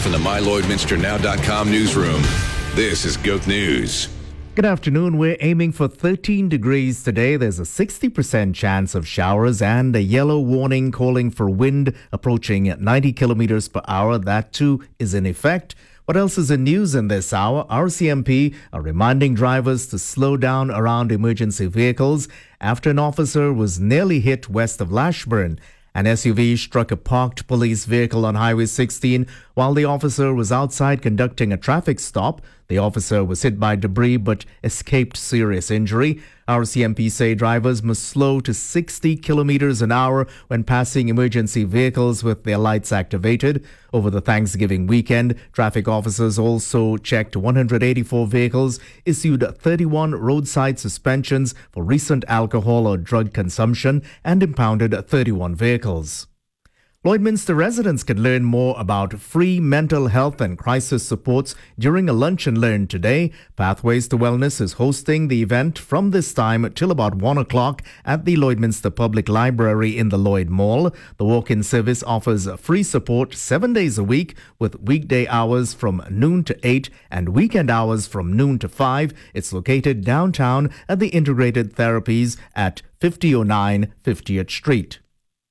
from the MyLloydminsterNow.com newsroom. This is GOAT News. Good afternoon. We're aiming for 13 degrees today. There's a 60% chance of showers and a yellow warning calling for wind approaching 90 kilometers per hour. That too is in effect. What else is in news in this hour? RCMP are reminding drivers to slow down around emergency vehicles after an officer was nearly hit west of Lashburn. An SUV struck a parked police vehicle on Highway 16 while the officer was outside conducting a traffic stop. The officer was hit by debris but escaped serious injury. RCMP say drivers must slow to 60 kilometers an hour when passing emergency vehicles with their lights activated. Over the Thanksgiving weekend, traffic officers also checked 184 vehicles, issued 31 roadside suspensions for recent alcohol or drug consumption, and impounded 31 vehicles. Lloydminster residents can learn more about free mental health and crisis supports during a lunch and learn today. Pathways to Wellness is hosting the event from this time till about 1 o'clock at the Lloydminster Public Library in the Lloyd Mall. The walk-in service offers free support 7 days a week with weekday hours from noon to 8 and weekend hours from noon to 5. It's located downtown at the Integrated Therapies at 5009 50th Street.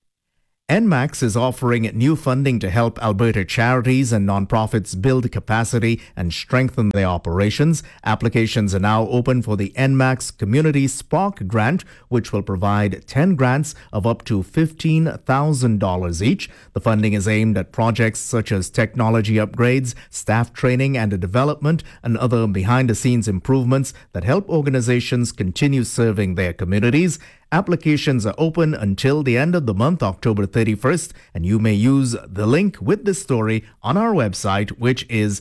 NMAX is offering new funding to help Alberta charities and nonprofits build capacity and strengthen their operations. Applications are now open for the NMAX Community Spark Grant, which will provide 10 grants of up to $15,000 each. The funding is aimed at projects such as technology upgrades, staff training and development, and other behind-the-scenes improvements that help organizations continue serving their communities. Applications are open until the end of the month, October 31st, and you may use the link with this story on our website, which is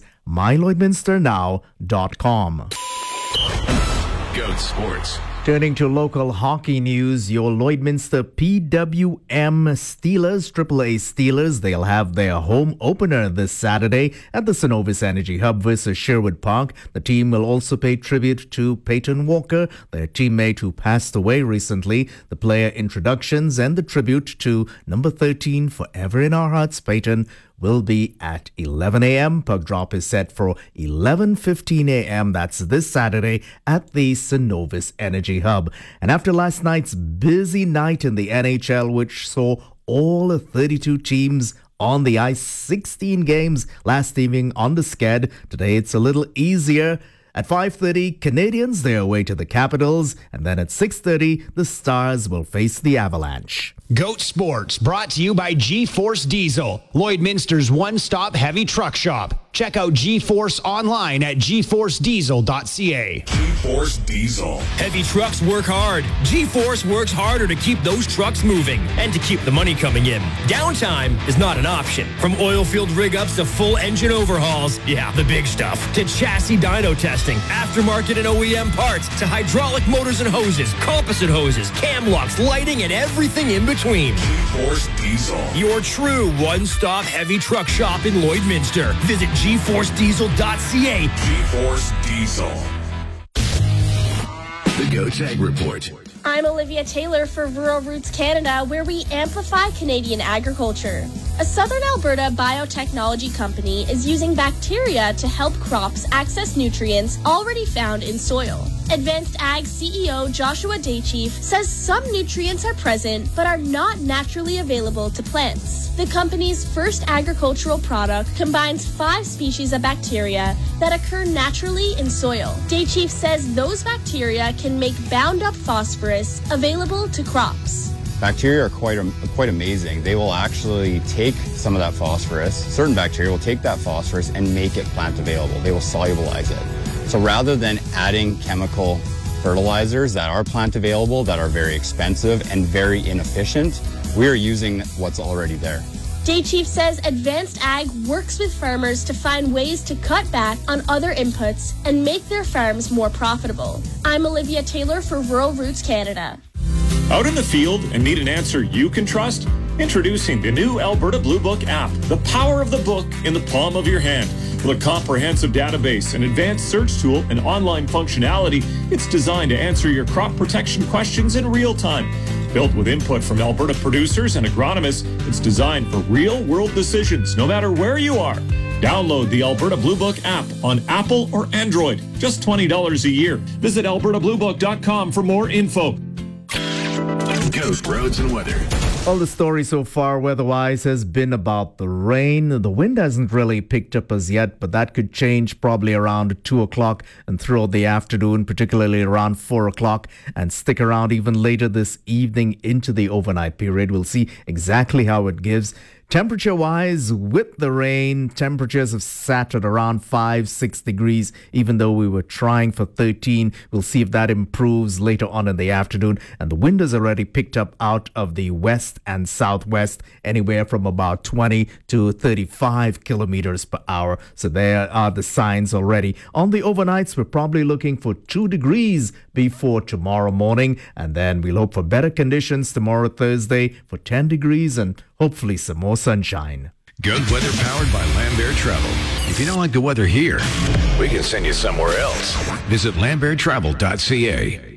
mylloydminsternow.com. GOAT Sports. Turning to local hockey news, your Lloydminster PWM Steelers, AAA Steelers, they'll have their home opener this Saturday at the Synovus Energy Hub versus Sherwood Park. The team will also pay tribute to Peyton Walker, their teammate who passed away recently. The player introductions and the tribute to number 13, Forever in Our Hearts, Peyton, will be at 11 a.m. Puck drop is set for 11:15 a.m. That's this Saturday at the Synovus Energy Hub. And after last night's busy night in the NHL, which saw all 32 teams on the ice, 16 games last evening on the Sked, today it's a little easier. At 5:30, Canadians, they're away to the Capitals. And then at 6:30, the Stars will face the Avalanche. GOAT Sports, brought to you by G-Force Diesel, Lloydminster's one-stop heavy truck shop. Check out G-Force online at gforcediesel.ca. G-Force Diesel. Heavy trucks work hard. G-Force works harder to keep those trucks moving and to keep the money coming in. Downtime is not an option. From oil field rig-ups to full engine overhauls, yeah, the big stuff, to chassis dyno testing, aftermarket and OEM parts, to hydraulic motors and hoses, composite hoses, cam locks, lighting, and everything in between. G-Force Diesel. Your true one-stop heavy truck shop in Lloydminster. Visit gforcediesel.ca. G-Force Diesel. The GOAT Ag Report. I'm Olivia Taylor for Rural Roots Canada, where we amplify Canadian agriculture. A Southern Alberta biotechnology company is using bacteria to help crops access nutrients already found in soil. Advanced Ag CEO Joshua Daychief says some nutrients are present but are not naturally available to plants. The company's first agricultural product combines 5 species of bacteria that occur naturally in soil. Daychief says those bacteria can make bound-up phosphorus available to crops. Bacteria are quite amazing. They will actually take some of that phosphorus. Certain bacteria will take that phosphorus and make it plant available. They will solubilize it. So rather than adding chemical fertilizers that are plant available, that are very expensive and very inefficient, we are using what's already there. Daychief says Advanced Ag works with farmers to find ways to cut back on other inputs and make their farms more profitable. I'm Olivia Taylor for Rural Roots Canada. Out in the field and need an answer you can trust? Introducing the new Alberta Blue Book app, the power of the book in the palm of your hand. With a comprehensive database, an advanced search tool, and online functionality, it's designed to answer your crop protection questions in real time. Built with input from Alberta producers and agronomists, it's designed for real-world decisions, no matter where you are. Download the Alberta Blue Book app on Apple or Android. Just $20 a year. Visit albertabluebook.com for more info. Ghost roads and weather. Well, the story so far weather-wise has been about the rain. The wind hasn't really picked up as yet, but that could change probably around 2 o'clock and throughout the afternoon, particularly around 4 o'clock, and stick around even later this evening into the overnight period. We'll see exactly how it gives. Temperature-wise, with the rain, temperatures have sat at around 5-6 degrees, even though we were trying for 13. We'll see if that improves later on in the afternoon. And the wind has already picked up out of the west and southwest, anywhere from about 20 to 35 kilometers per hour. So there are the signs already. On the overnights, we're probably looking for 2 degrees before tomorrow morning. And then we'll hope for better conditions tomorrow, Thursday, for 10 degrees and hopefully some more sunshine. Good weather powered by Lambert Travel. If you don't like the weather here, we can send you somewhere else. Visit lamberttravel.ca.